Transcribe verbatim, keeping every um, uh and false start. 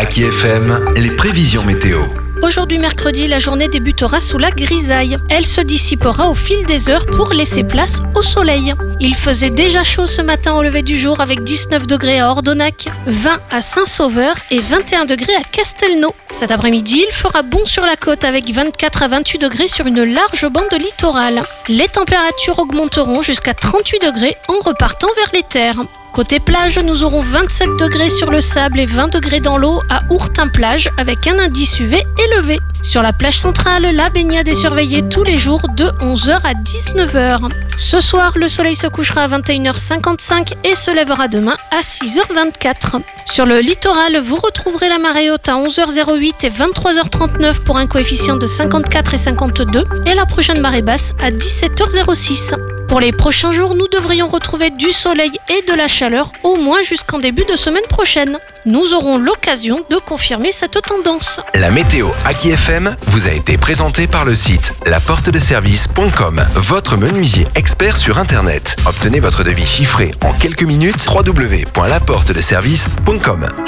Aki F M, les prévisions météo. Aujourd'hui mercredi, la journée débutera sous la grisaille. Elle se dissipera au fil des heures pour laisser place au soleil. Il faisait déjà chaud ce matin au lever du jour avec dix-neuf degrés à Ordonac, vingt à Saint-Sauveur et vingt et un degrés à Castelnau. Cet après-midi, il fera bon sur la côte avec vingt-quatre à vingt-huit degrés sur une large bande littorale. Les températures augmenteront jusqu'à trente-huit degrés en repartant vers les terres. Côté plage, nous aurons vingt-sept degrés sur le sable et vingt degrés dans l'eau à Ourtin-Plage avec un indice U V élevé. Sur la plage centrale, la baignade est surveillée tous les jours de onze heures à dix-neuf heures. Ce soir, le soleil se couchera à vingt et une heures cinquante-cinq et se lèvera demain à six heures vingt-quatre. Sur le littoral, vous retrouverez la marée haute à onze heures huit et vingt-trois heures trente-neuf pour un coefficient de cinquante-quatre et cinquante-deux et la prochaine marée basse à dix-sept heures six. Pour les prochains jours, nous devrions retrouver du soleil et de la chaleur au moins jusqu'en début de semaine prochaine. Nous aurons l'occasion de confirmer cette tendance. La météo Aki F M vous a été présentée par le site la porte de service point com, votre menuisier expert sur Internet. Obtenez votre devis chiffré en quelques minutes, w w w point la porte de service point com.